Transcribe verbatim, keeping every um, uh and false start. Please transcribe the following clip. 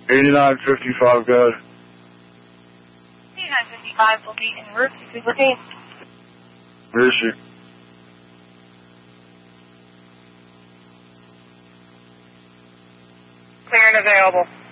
eighty-nine fifty-five, go ahead. eighty-nine fifty-five will be en route to Duplicate. Where is she? Clear and available.